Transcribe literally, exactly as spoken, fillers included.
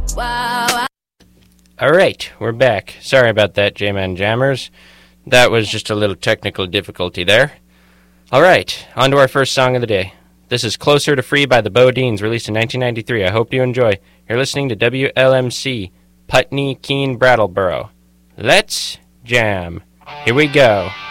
Wow. All right, we're back. Sorry about that, J-Man Jammers. That was just a little technical difficulty there. All right, on to our first song of the day. This is Closer to Free by the Bodines, released in nineteen ninety-three. I hope you enjoy. You're listening to W L M C, Putney, Keene, Brattleboro. Let's jam. Here we go.